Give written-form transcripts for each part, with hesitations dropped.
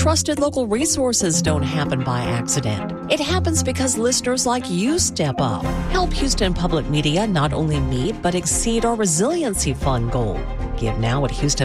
Trusted local resources don't happen by accident. It happens because listeners like you step up. Help Houston Public Media not only meet but exceed our Resiliency Fund goal. Give now at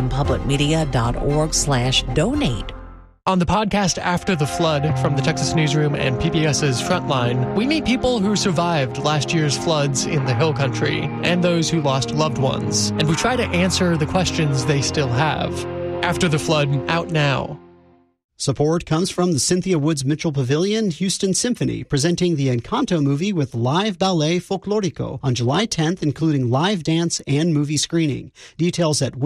houstonpublicmedia.org/donate. On the podcast After the Flood from the Texas Newsroom and PBS's Frontline, we meet people who survived last year's floods in the Hill Country and those who lost loved ones. And we try to answer the questions they still have. After the Flood, out now. Support comes from the Cynthia Woods Mitchell Pavilion Houston Symphony, presenting the Encanto movie with live ballet folklorico on July 10th, including live dance and movie screening. Details at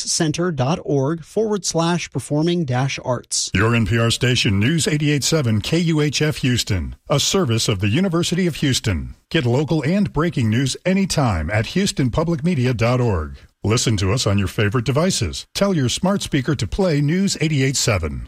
woodlandscenter.org/performing-arts. Your NPR station, News 88.7 KUHF Houston, a service of the University of Houston. Get local and breaking news anytime at houstonpublicmedia.org. Listen to us on your favorite devices. Tell your smart speaker to play News 88.7.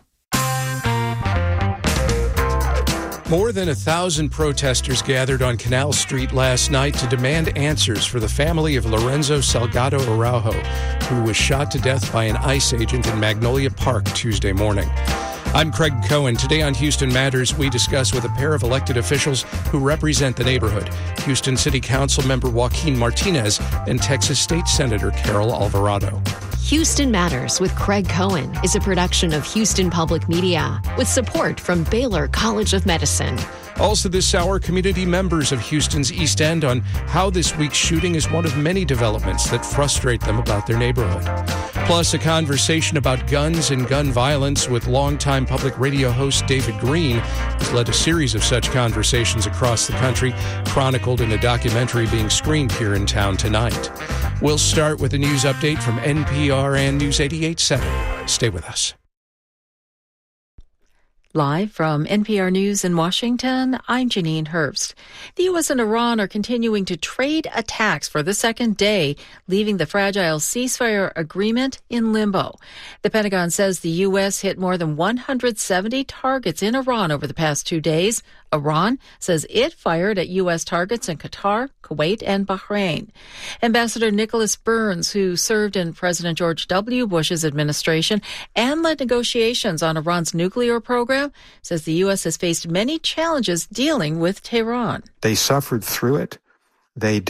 More than 1,000 protesters gathered on Canal Street last night to demand answers for the family of Lorenzo Salgado Araujo, who was shot to death by an ICE agent in Magnolia Park Tuesday morning. I'm Craig Cohen. Today on Houston Matters, we discuss with a pair of elected officials who represent the neighborhood, Houston City Council member Joaquin Martinez and Texas State Senator Carol Alvarado. Houston Matters with Craig Cohen is a production of Houston Public Media with support from Baylor College of Medicine. Also this hour, community members of Houston's East End on how this week's shooting is one of many developments that frustrate them about their neighborhood. Plus, a conversation about guns and gun violence with longtime public radio host David Green, who's led a series of such conversations across the country, chronicled in a documentary being screened here in town tonight. We'll start with a news update from NPR and News 88.7. Stay with us. Live from NPR News in Washington, I'm Janine Herbst. The U.S. and Iran are continuing to trade attacks for the second day, leaving the fragile ceasefire agreement in limbo. The Pentagon says the U.S. hit more than 170 targets in Iran over the past 2 days. Iran says it fired at U.S. targets in Qatar, Kuwait, and Bahrain. Ambassador Nicholas Burns, who served in President George W. Bush's administration and led negotiations on Iran's nuclear program, says the U.S. has faced many challenges dealing with Tehran. They suffered through it. They